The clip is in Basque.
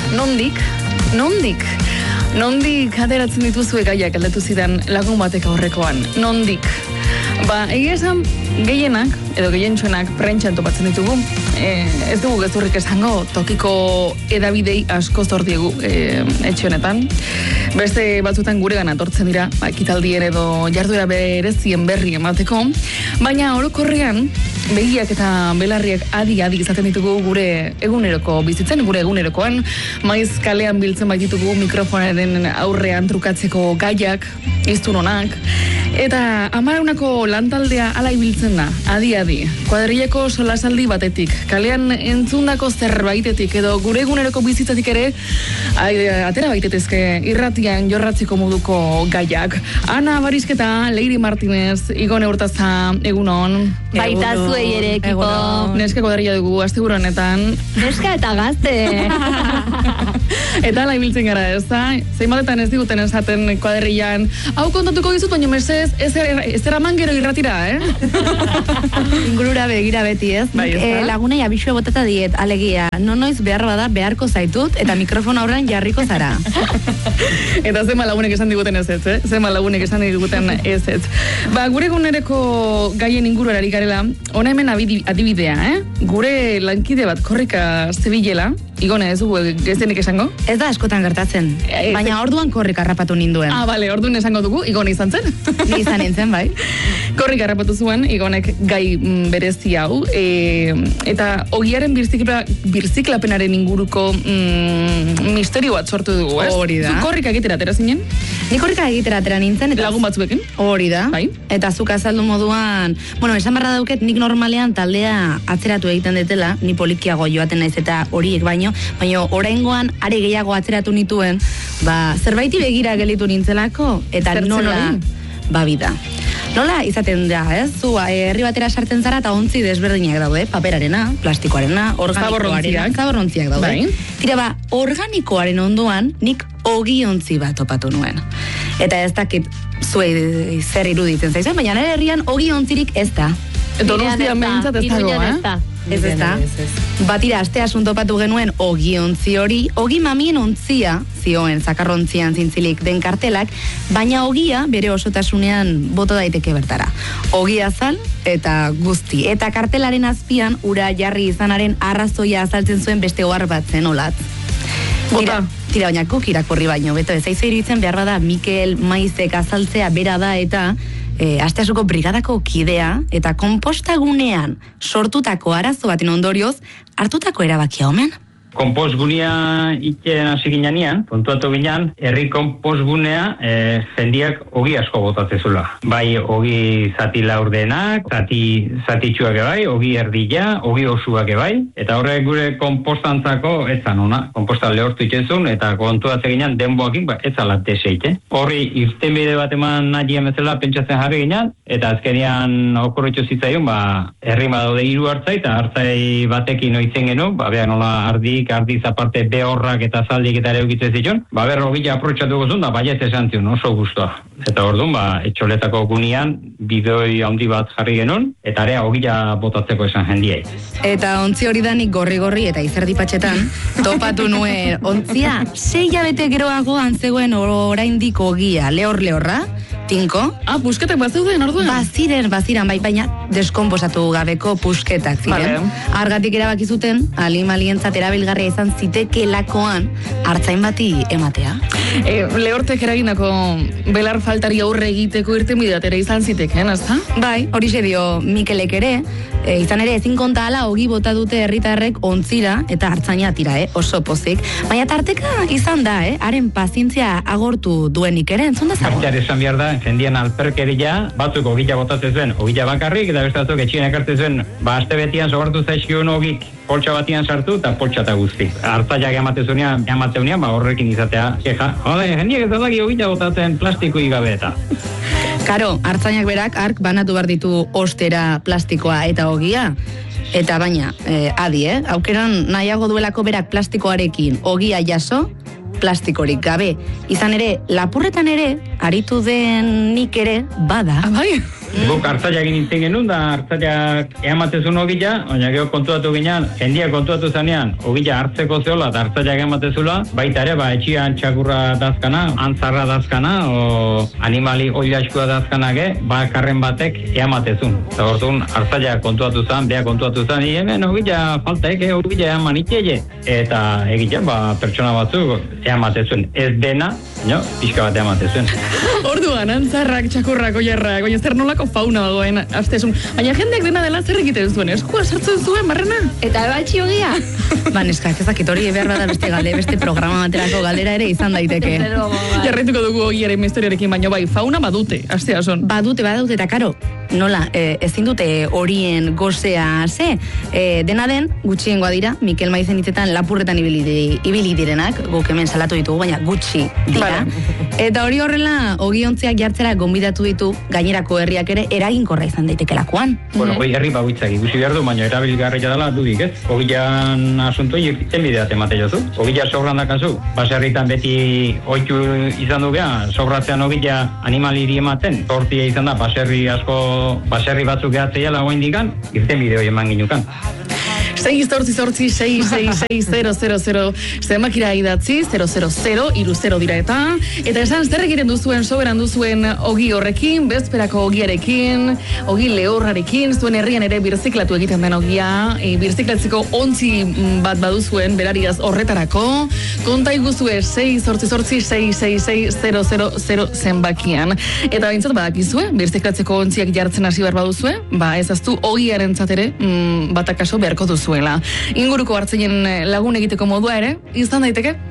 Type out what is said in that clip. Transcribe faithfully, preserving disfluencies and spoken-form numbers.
nondik, nondik, nondik ateratzen dituzue gaiak aldatu zidan lagun batek aurrekoan, nondik. Ba, egia esan gehienak, edo gehientsuenak prentxan topatzen ditugu. E, ez dugu gezurrik esango, tokiko edabidei asko zor diegu e, etxe honetan. Beste batzutan gure gana tortzen dira, ba, ekitaldien edo jarduera berezien berri emateko, baina orokorrean begiak eta belarriak adi-adi izaten ditugu gure eguneroko bizitzen, gure egunerokoan, maiz kalean biltzen baititugu mikrofonaren aurrean trukatzeko gaiak, iztun honak, eta amaraunako lantaldea ala ibiltzen da, adi-adi, kuadrileko solasaldi batetik, kalean entzundako zerbaitetik, edo gure eguneroko bizitzatik ere, ai, atera baitetezke irratian jorratzeko moduko gaiak. Ana Barizketa, Leiri Martinez, Igone Urtaza, egunon. Baita zuei ere ekipo. Neska kuadrilla dugu, asteburu honetan. Neska eta gazte. Eta ala ibiltzen gara, ez da? Zein ez diguten esaten kuadrillan, hau kontatuko dizut, baina mesez, ez eraman gero irratira, eh? Ingurura begira beti, ez? Bai, ez da? E, lagunei abisua botata diet, alegia, nonoiz behar bada beharko zaitut, eta mikrofon aurrean jarriko zara. Eta zema lagunek esan diguten ez ez, eh? Zema lagunek esan diguten ez ez. Ba, gure egunereko gaien inguruari garela, ona hemen adibidea, eh? Gure lankide bat korrika zebilela, Igone, ez dugu gezdenik esango? Ez da askotan gertatzen, e, baina e, orduan korrika harrapatu ninduen. Ah, bale, orduan esango dugu, Igone izan zen? Ni izan nintzen, bai. Korrika harrapatu zuen, Igonek gai mm, berezi hau, e, eta ogiaren birzikla, birziklapenaren inguruko mm, misterio bat sortu dugu, ez? Hori da. Zu korrika egitera atera zinen? Ni korrika egitera atera nintzen. Eta lagun batzuekin? Hori da. Bai. Eta zuk azaldu moduan, bueno, esan barra dauket, nik normalean taldea atzeratu egiten detela, ni polikiago joaten naiz eta horiek baino, baina oraingoan are gehiago atzeratu nituen, ba, zerbaiti begira gelitu nintzelako, eta Zertzen nola, hori? ba, bida. Nola izaten da, ez? Zu, herri batera sartzen zara eta ontzi desberdinak daude, paperarena, plastikoarena, organikoarena, zaborrontziak daude. Bai. Tira, ba, organikoaren ondoan, nik ogi ontzi bat topatu nuen. Eta ez dakit zuei zer iruditzen zaizen, baina nire herrian ogi ontzirik ez da. Donostian behintzat ez dago, eh? Ez ez da. Batira, aste asun topatu genuen ogi ontzi hori, ogi mamien ontzia, zioen, zakarrontzian zintzilik den kartelak, baina ogia bere osotasunean boto daiteke bertara. Ogi azal eta guzti. Eta kartelaren azpian, ura jarri izanaren arrazoia azaltzen zuen beste ohar bat zen olat. Tira, tira baina guk irakurri baino, beto ez aizu iruditzen behar bada Mikel Maizek azaltzea bera da eta e, asteasuko brigadako kidea eta konpostagunean sortutako arazo baten ondorioz hartutako erabakia omen. Konpostgunea itzen hasi ginean, kontuatu ginean, herri konpostgunea e, jendiak ogi asko botatzezula. Bai, ogi zati laurdenak, zati zatitxuak bai, ogi erdila, ogi osuak bai, eta horrek gure konpostantzako ez zan ona. Konposta lehortu itzezun, eta kontuatu ginean denboakin, ba, ez ala deseite. Horri irtenbide bat eman nahi emezela pentsatzen jarri ginean, eta azkenean okurritxu zitzaion, ba, herri badaude hiru hartzai, eta hartzai batekin oitzen genu, ba, beha nola ardi ardiz aparte behorrak eta zaldik eta ere eukitzen zituen, ba berro gila aprotxatu guzun, da baiet esan zion, oso guztua. Eta orduan, ba, etxoletako gunean, bideoi handi bat jarri genuen, eta area ogila botatzeko esan jendiei. Eta ontzi hori danik gorri-gorri eta izerdi patxetan, topatu nuen, ontzia, sei hilabete geroago antzegoen oraindik ogia, lehor-lehorra, tinko. Ah, pusketak bat zeuden orduan? Baziren, baziran, bai, baina deskonposatu gabeko pusketak ziren. Vale. Argatik erabaki zuten, alim-alientzat erabilgarria izan zitekeelakoan hartzain bati ematea. E, lehortek eraginako belar faltari aurre egiteko irtenbide ere izan zitekeen, ez da? Bai, hori dio Mikelek ere, e, izan ere ezin konta ala ogi bota dute herritarrek ontzira eta hartzaina tira, eh, oso pozik. Baina tarteka izan da, eh, haren pazientzia agortu duenik ere, entzun da zago? Artear esan behar da, jendien alperkeria, batzuk ogila botatzen zuen, ogila bakarrik, eta beste batzuk etxien ekartzen zuen, ba, aste betian sogartu zaizkion ogik, poltsa batian sartu eta poltsa eta guzti. Hartzaiak ematezunean, ematzeunean, ba, horrekin izatea, keja, jode, jendiek ez daki ogila botatzen plastikoi gabe eta. Karo, hartzainak berak, ark banatu behar ditu ostera plastikoa eta ogia. Eta baina, eh, adi, eh? Aukeran nahiago duelako berak plastikoarekin ogia jaso, plastikorik gabe. Izan ere, lapurretan ere, aritu den nik ere, bada. Ah, bai? Guk hartzaiak nintzen genuen, da hartzaiak eamatezun ogila, baina gero kontuatu ginean, jendia kontuatu zanean, ogila hartzeko zeola, eta hartzaiak eamatezula, baita ere, ba, etxian txakurra dazkana, antzarra dazkana, o animali oilaskua dazkana ge, ba, karren batek eamatezun. Eta orduan, hartzaiak kontuatu zan, beha kontuatu zan, hemen ogila falta eke, ogila eaman itxeie. Eta egiten, ba, pertsona batzuk eamatezun. Ez dena, no, pixka bat eamatezun. Orduan, antzarrak, txakurrak, oiarrak, baina zer nolako fauna dagoen astezun. Baina jendeak dena dela zer egiten zuen, eskua sartzen zuen, barrena? Eta ebatxi ogia? Ba, neskak, ezakit hori behar bada beste galde, beste programa baterako galdera ere izan daiteke. Jarraituko dugu ogiaren historiarekin, baina bai, fauna badute, astea son. Badute, badute, eta karo, nola, e, ezin dute horien gozea ze, e, dena den, gutxiengoa dira, Mikel Maizen hitzetan lapurretan ibili, ibili direnak, guk hemen salatu ditugu, baina gutxi dira. Vale. Eta hori horrela, ogiontziak jartzera gonbidatu ditu, gainerako herriak ere eraginkorra izan daitekelakoan. Bueno, hori herri bagoitzak ikusi behar du, baina erabilgarria dela dudik, ez? Ogilan asuntu egiten bideat emate jozu. Ogila sobran dakazu. Baserritan beti oitu izan du geha, sobratzean ogila animaliri ematen. Tortia izan da, baserri asko, baserri batzuk gehatzeiala goin dikan, irten bideo eman ginukan. sei zortzi zortzi sei sei sei zero zero zero zenbakira idatzi zero zero zero iru zero dira eta eta esan zer egiten duzuen soberan duzuen ogi horrekin, bezperako ogiarekin, ogi lehorrarekin, zuen herrian ere birziklatu egiten den ogia, e, birziklatzeko ontzi bat baduzuen berariaz horretarako, konta iguzue sei zortzi zortzi sei sei sei zero zero zero zenbakian. Eta bintzat badakizue, birziklatzeko ontziak jartzen hasi behar baduzue, ba ezaztu ogiaren zatere mm, batakaso beharko duzu. Inguruko hartzeien lagun egiteko modua ere, izan daiteke?